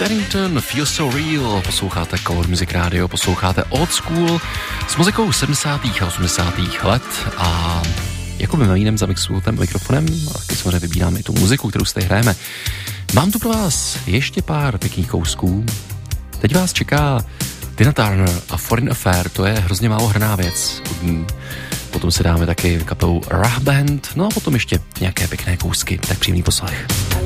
Darrington, Feel So Real, posloucháte Color Music Radio, posloucháte Old School s muzikou 70. a 80. let a jako by jiném zamixuju ten mikrofonem a taky samozřejmě vybírám i tu muziku, kterou si tady hrajeme. Mám tu pro vás ještě pár pěkných kousků. Teď vás čeká Tina Turner a Foreign Affair, to je hrozně málo hraná věc. Potom si dáme taky kapelu Rah Band, no a potom ještě nějaké pěkné kousky, tak příjemný poslech.